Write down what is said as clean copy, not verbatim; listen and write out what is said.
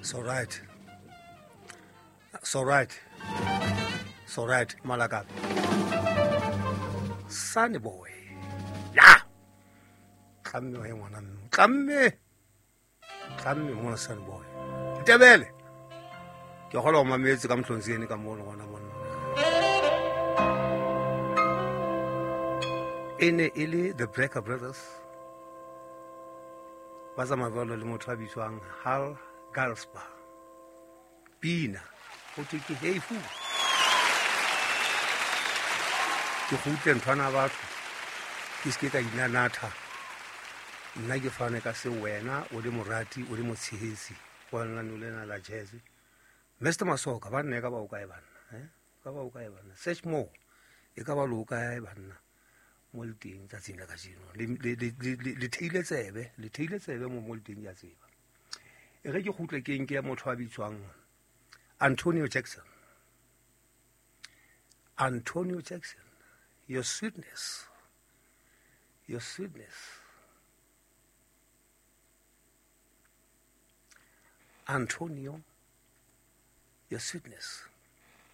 So right. So right. So right, Malakabi. Sunny boy. Yeah. Come here, one. Come here. Come here, one sunny boy. Tebele. Ke gola ma metsi ka mtlonseni ka mono gona monna. Ene ile the Brecker Brothers. Ba sa mavalo le motho a bitswang Hal Galspa. Pina. Go te ke hey fu. Ke gotle nthwana batho. Ke se ka inanatha. Nna ke fane ka se wena o le morati o le motshehesi wa nna nolena la jazz. Mr. Masoka ba nne ka ba o kae banna ka ba o kae banna search more e ka ba lo kae banna mo leteng tsa tsina ka jeno le theile tsebe mo leteng ya tseba e re ke gutle ke eng ke ya motho a bitswang Antonio Jackson. Your sweetness. Antonio, your sweetness.